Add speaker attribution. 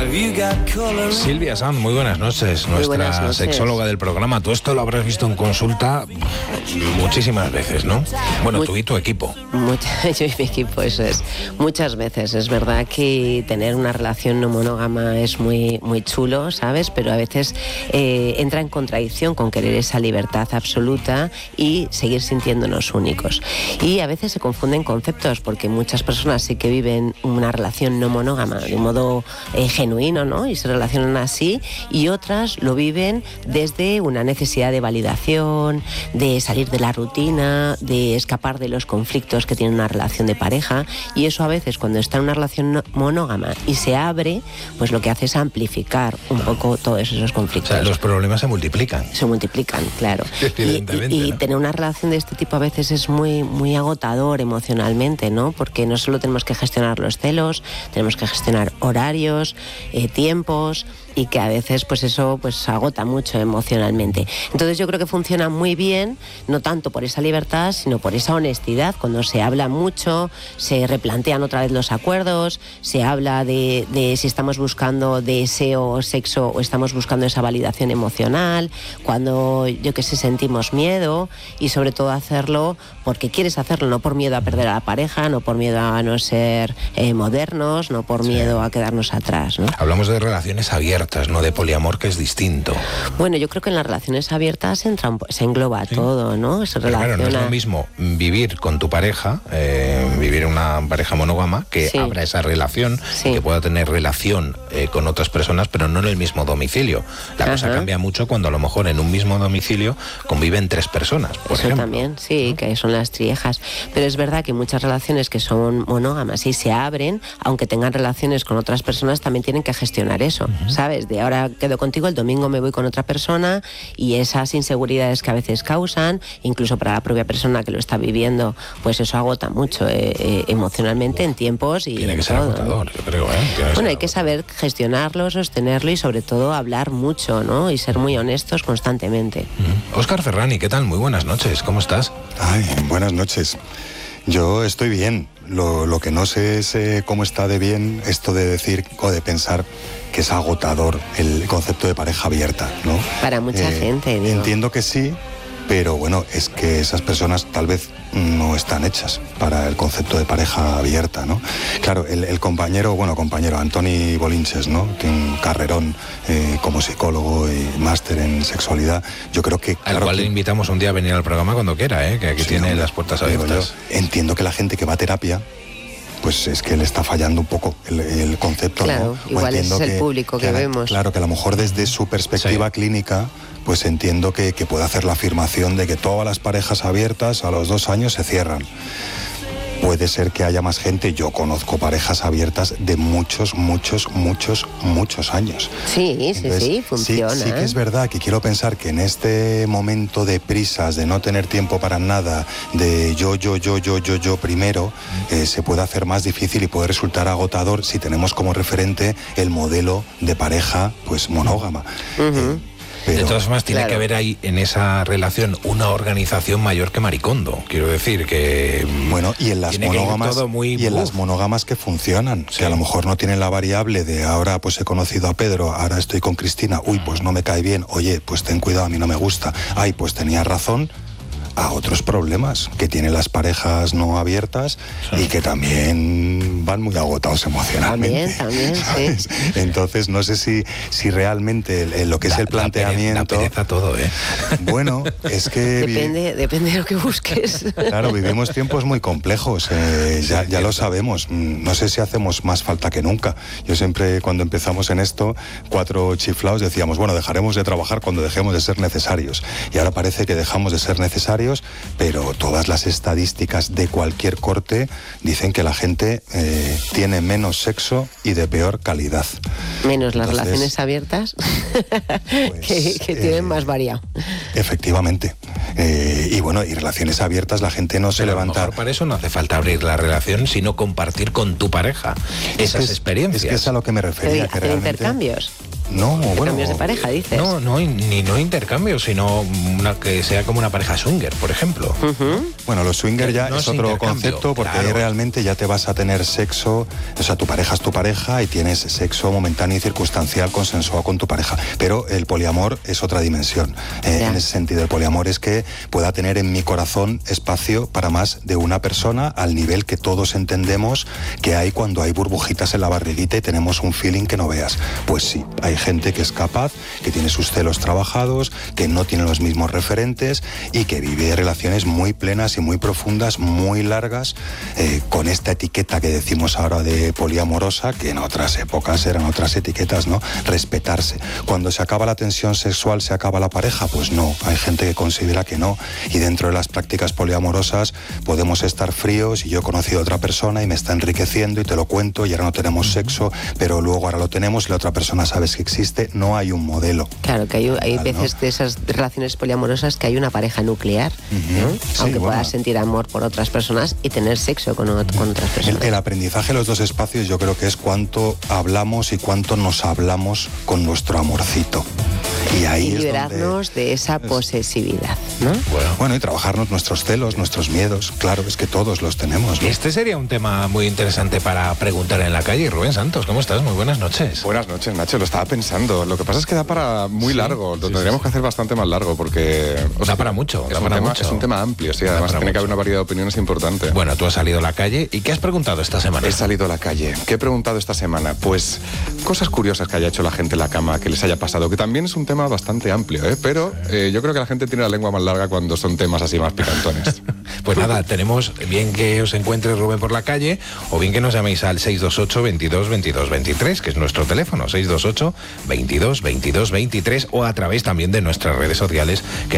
Speaker 1: Silvia Sanz, muy buenas noches, nuestra sexóloga del programa. Tú esto lo habrás visto en consulta muchísimas veces, ¿no? Bueno, tú y tu equipo.
Speaker 2: Yo y mi equipo, eso es. Muchas veces. Es verdad que tener una relación no monógama es muy chulo, ¿sabes? Pero a veces entra en contradicción con querer esa libertad absoluta y seguir sintiéndonos únicos. Y a veces se confunden conceptos, porque muchas personas sí que viven una relación no monógama de un modo genuino, ¿no? Y se relacionan así, y otras lo viven desde una necesidad de validación, de salir de la rutina, de escapar de los conflictos que tiene una relación de pareja, y eso a veces cuando está en una relación monógama y se abre, pues lo que hace es amplificar un poco todos esos conflictos.
Speaker 1: O sea, los problemas se multiplican.
Speaker 2: Se multiplican, claro.
Speaker 1: Evidentemente,
Speaker 2: y
Speaker 1: ¿no?
Speaker 2: tener una relación de este tipo a veces es muy agotador emocionalmente, ¿no? Porque no solo tenemos que gestionar los celos, tenemos que gestionar horarios, tiempos, y que a veces pues eso pues agota mucho emocionalmente. Entonces yo creo que funciona muy bien, no tanto por esa libertad, sino por esa honestidad. Cuando se habla mucho, se replantean otra vez los acuerdos, se habla de si estamos buscando deseo o sexo o estamos buscando esa validación emocional, cuando sentimos miedo, y sobre todo hacerlo porque quieres hacerlo, no por miedo a perder a la pareja, no por miedo a no ser modernos, no por miedo a quedarnos atrás, ¿no?
Speaker 1: Hablamos de relaciones abiertas, no de poliamor, que es distinto.
Speaker 2: Bueno, yo creo que en las relaciones abiertas se engloba todo, ¿no? Se relaciona...
Speaker 1: Claro, no es lo mismo vivir con tu pareja, vivir en una pareja monógama, que abra esa relación, y que pueda tener relación con otras personas, pero no en el mismo domicilio. La cosa cambia mucho cuando a lo mejor en un mismo domicilio conviven 3 personas, por ejemplo.
Speaker 2: También, sí, ¿no? Que son las triejas. Pero es verdad que muchas relaciones que son monógamas y se abren, aunque tengan relaciones con otras personas, también tienen que gestionar eso, ¿sabes? De ahora quedo contigo, el domingo me voy con otra persona, y esas inseguridades que a veces causan, incluso para la propia persona que lo está viviendo, pues eso agota mucho emocionalmente en tiempos y
Speaker 1: tiene que ser
Speaker 2: todo,
Speaker 1: agotador,
Speaker 2: ¿no?
Speaker 1: yo creo,
Speaker 2: Bueno, hay que saber gestionarlo, sostenerlo y sobre todo hablar mucho, ¿no? Y ser muy honestos constantemente.
Speaker 1: Óscar Ferrani, ¿qué tal? Muy buenas noches, ¿cómo estás?
Speaker 3: Ay, buenas noches. Yo estoy bien. Lo que no sé es cómo está de bien esto de decir o de pensar que es agotador el concepto de pareja abierta, ¿no?
Speaker 2: Para mucha gente, digo.
Speaker 3: Entiendo que sí, pero bueno, es que esas personas tal vez no están hechas para el concepto de pareja abierta, ¿no? Claro, el compañero Antoni Bolinches, ¿no? Tiene un carrerón como psicólogo y máster en sexualidad. Yo creo que...
Speaker 1: Al cual le invitamos un día a venir al programa cuando quiera, que aquí tiene las puertas abiertas.
Speaker 3: Yo entiendo que la gente que va a terapia, pues es que le está fallando un poco el concepto,
Speaker 2: claro,
Speaker 3: ¿no?
Speaker 2: Igual es el público que vemos.
Speaker 3: Claro, que a lo mejor desde su perspectiva clínica, pues entiendo que puede hacer la afirmación de que todas las parejas abiertas a los 2 años se cierran. Puede ser que haya más gente. Yo conozco parejas abiertas de muchos años.
Speaker 2: Sí, entonces, funciona.
Speaker 3: Sí que es verdad que quiero pensar que en este momento de prisas, de no tener tiempo para nada, de yo primero, se puede hacer más difícil y puede resultar agotador si tenemos como referente el modelo de pareja pues monógama.
Speaker 1: De todas formas, tiene que haber ahí en esa relación una organización mayor que Maricondo. Quiero decir que...
Speaker 3: Bueno, y en las monógamas que funcionan, que a lo mejor no tienen la variable de ahora pues he conocido a Pedro, ahora estoy con Cristina, uy, pues no me cae bien, oye, pues ten cuidado, a mí no me gusta, ay, pues tenía razón, a otros problemas que tienen las parejas no abiertas y que también van muy agotados emocionalmente.
Speaker 2: También,
Speaker 3: ¿sabes?
Speaker 2: sí.
Speaker 3: Entonces no sé si realmente lo que es el planteamiento...
Speaker 1: La pereza todo,
Speaker 3: Bueno, es que...
Speaker 2: Depende de lo que busques.
Speaker 3: Claro, vivimos tiempos muy complejos, ya lo sabemos. No sé si hacemos más falta que nunca. Yo siempre, cuando empezamos en esto, 4 chiflaos decíamos, bueno, dejaremos de trabajar cuando dejemos de ser necesarios. Y ahora parece que dejamos de ser necesarios, pero todas las estadísticas de cualquier corte dicen que la gente tiene menos sexo y de peor calidad.
Speaker 2: Menos las relaciones abiertas, pues, que tienen más variado.
Speaker 3: Efectivamente. Y bueno, y relaciones abiertas, la gente no se levanta...
Speaker 1: A lo mejor para eso no hace falta abrir la relación, sino compartir con tu pareja esas experiencias.
Speaker 3: Es que es a lo que me refería.
Speaker 2: Que hacer intercambios.
Speaker 3: No,
Speaker 2: intercambios de pareja, dices.
Speaker 1: No intercambios, sino que sea como una pareja swinger, por ejemplo.
Speaker 3: Bueno, los swinger ya es otro concepto, porque ahí realmente ya te vas a tener sexo, o sea, tu pareja es tu pareja y tienes sexo momentáneo y circunstancial consensuado con tu pareja. Pero el poliamor es otra dimensión. En ese sentido, el poliamor es que pueda tener en mi corazón espacio para más de una persona, al nivel que todos entendemos que hay cuando hay burbujitas en la barriguita y tenemos un feeling que no veas. Pues sí, hay gente que es capaz, que tiene sus celos trabajados, que no tiene los mismos referentes y que vive relaciones muy plenas y muy profundas, muy largas, con esta etiqueta que decimos ahora de poliamorosa, que en otras épocas eran otras etiquetas, ¿no? Respetarse. Cuando se acaba la tensión sexual, ¿se acaba la pareja? Pues no, hay gente que considera que no, y dentro de las prácticas poliamorosas podemos estar fríos y yo he conocido a otra persona y me está enriqueciendo y te lo cuento y ahora no tenemos sexo, pero luego ahora lo tenemos y la otra persona sabes que existe. No hay un modelo.
Speaker 2: Claro, que hay veces de esas relaciones poliamorosas que hay una pareja nuclear, ¿no? Sí, aunque puedas sentir amor por otras personas y tener sexo con otras personas.
Speaker 3: El aprendizaje de los dos espacios yo creo que es cuánto hablamos y cuánto nos hablamos con nuestro amorcito. Y ahí
Speaker 2: liberarnos de esa posesividad, ¿no?
Speaker 3: Bueno, y trabajarnos nuestros celos, nuestros miedos. Claro, es que todos los tenemos, ¿no?
Speaker 1: Este sería un tema muy interesante para preguntar en la calle. Rubén Santos, ¿cómo estás? Muy buenas noches.
Speaker 4: Buenas noches, Nacho. Lo estaba pensando. Lo que pasa es que da para muy largo. Lo tendríamos que hacer bastante más largo porque...
Speaker 1: Da para mucho.
Speaker 4: Es un tema amplio, sí. Además tiene que haber una variedad de opiniones importante.
Speaker 1: Bueno, tú has salido a la calle. ¿Y qué has preguntado esta semana?
Speaker 4: He salido a la calle. ¿Qué he preguntado esta semana? Pues cosas curiosas que haya hecho la gente en la cama, que les haya pasado, que también es un tema bastante amplio, pero yo creo que la gente tiene la lengua más larga cuando son temas así más picantones.
Speaker 1: Pues nada, tenemos bien que os encuentre Rubén por la calle o bien que nos llaméis al 628 22 22 23, que es nuestro teléfono, 628 22 22 23, o a través también de nuestras redes sociales, que